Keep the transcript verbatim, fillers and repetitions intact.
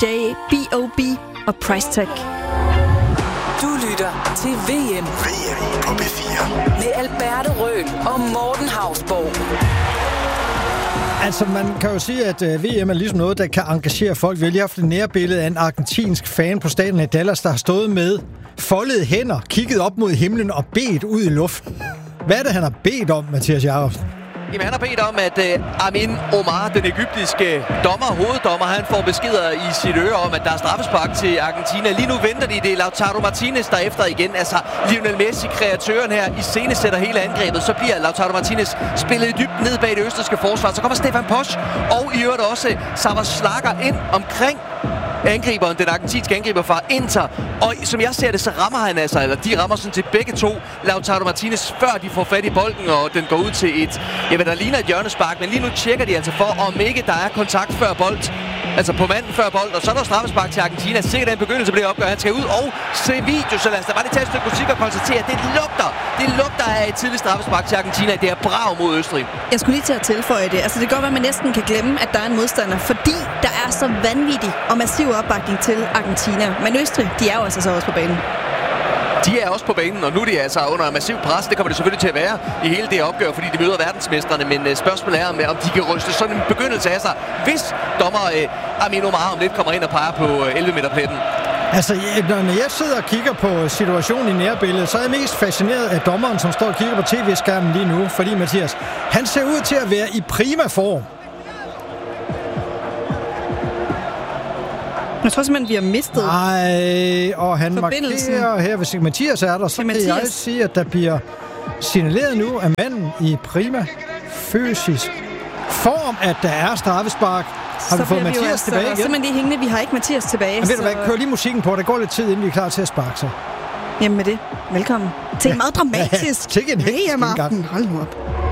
Day, B O B og Price Tag. Du lytter til V M. V M på B fire. Med Alberte Røhl og Morten Hausborg. Altså, man kan jo sige, at V M er ligesom noget, der kan engagere folk. Vi har lige haft et nærbillede af en argentinsk fan på stadion i Dallas, der har stået med foldede hænder, kigget op mod himlen og bedt ud i luften. Hvad er det, han har bedt om, Mathias Jacobsen? Jamen, han har bedt om, at uh, Amin Omar, den egyptiske dommer, hoveddommer, han får beskeder i sit øre om, at der er straffespark til Argentina. Lige nu venter de, det er Lautaro Martinez, der efter igen. Altså, Lionel Messi, kreatøren her, i scene sætter hele angrebet. Så bliver Lautaro Martinez spillet i dybden ned bag det østrigske forsvar. Så kommer Stefan Posch og i øvrigt også Sava Schlager ind omkring angriberen, den argentinske angriber fra Inter. Og som jeg ser det, så rammer han altså, eller de rammer sådan til begge to Lautaro Martinez, før de får fat i bolden, og den går ud til et, jeg ved, der ligner et hjørnespark, men lige nu tjekker de altså for, om ikke der er kontakt før bold. Altså på manden før bold, og så er der straffespark til Argentina. Sikkert den begyndelse bliver opgør, han skal ud og se video, så lad os da bare lige tage et stykke musik og konstatere, at det lugter. Det lugter af et tidligt straffespark til Argentina. Det er brav mod Østrig. Jeg skulle lige til at tilføje det. Altså det kan godt være, at man næsten kan glemme, at der er en modstander, fordi der er så vanvittig og massiv opbakning til Argentina. Men Østrig, de er jo altså så også på banen. De er også på banen, og nu er de altså under massiv pres. Det kommer det selvfølgelig til at være i hele det opgør, fordi de møder verdensmestrene. Men uh, spørgsmålet er, om de kan ryste sådan en begyndelse af sig, hvis dommer uh, Amin Omar om lidt kommer ind og peger på uh, elleve meter pletten. Altså, når jeg sidder og kigger på situationen i nærbilledet, så er jeg mest fascineret af dommeren, som står og kigger på tv-skærmen lige nu. Fordi, Mathias, han ser ud til at være i prima form. Jeg tror simpelthen, vi har mistet Nej, og han markerer her, hvis ikke Mathias er der, så kan jeg sige, at der bliver signaleret nu af manden i prima fysisk form, at der er straffespark. Har vi fået Mathias også, tilbage igen? Simpelthen lige hængende, vi har ikke Mathias tilbage. Men ved du hvad, kør lige musikken på, der går lidt tid, inden vi er klar til at sparke sig. Jamen med det, velkommen til en meget dramatisk ja, til en V M-aften. Hold nu op.